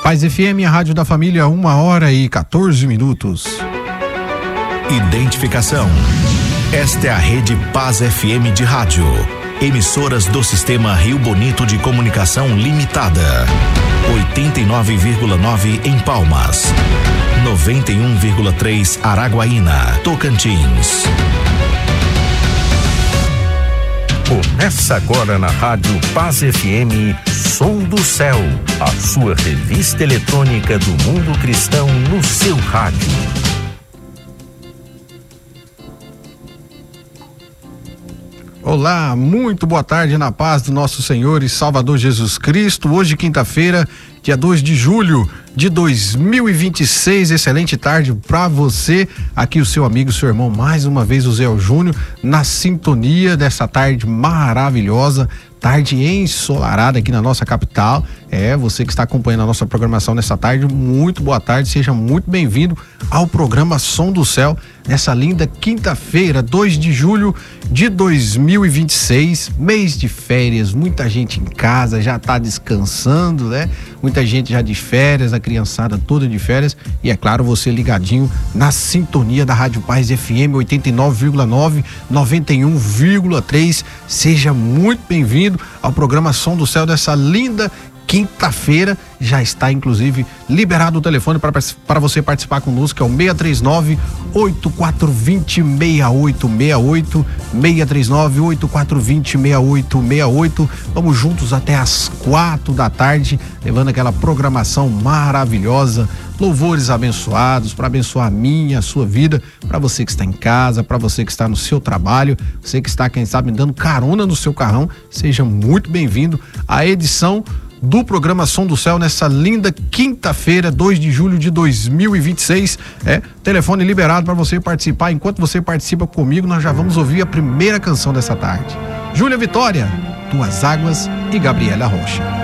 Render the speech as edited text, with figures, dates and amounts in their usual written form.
Paz FM, a rádio da família, 1h14. Identificação. Esta é a Rede Paz FM de rádio. Emissoras do Sistema Rio Bonito de Comunicação Limitada. 89,9 em Palmas. 91,3 Araguaína, Tocantins. Começa agora na Rádio Paz FM, Som do Céu, a sua revista eletrônica do mundo cristão no seu rádio. Olá, muito boa tarde na paz do nosso Senhor e Salvador Jesus Cristo. Hoje, quinta-feira, dia 2 de julho de 2026, excelente tarde para você. Aqui o seu amigo, seu irmão, mais uma vez o Zé Júnior, na sintonia dessa tarde maravilhosa, tarde ensolarada aqui na nossa capital. Você que está acompanhando a nossa programação nessa tarde, muito boa tarde, seja muito bem-vindo ao programa Som do Céu, nessa linda quinta-feira, 2 de julho de 2026, mês de férias, muita gente em casa já está descansando, né? Muita gente já de férias, a criançada toda de férias, e é claro, você ligadinho na sintonia da Rádio Paz FM 89,9, 91,3, seja muito bem-vindo ao programa Som do Céu dessa linda quinta-feira. Já está inclusive liberado o telefone para você participar conosco, que é o 639-8420-6868, 639-8420-6868. Vamos juntos até às 4 da tarde, levando aquela programação maravilhosa, louvores abençoados, para abençoar a minha, a sua vida, para você que está em casa, para você que está no seu trabalho, você que está, quem sabe, dando carona no seu carrão. Seja muito bem-vindo à edição do programa Som do Céu nessa linda quinta-feira, 2 de julho de 2026. Telefone liberado para você participar. Enquanto você participa comigo, nós já vamos ouvir a primeira canção dessa tarde. Júlia Vitória, Tuas Águas e Gabriela Rocha.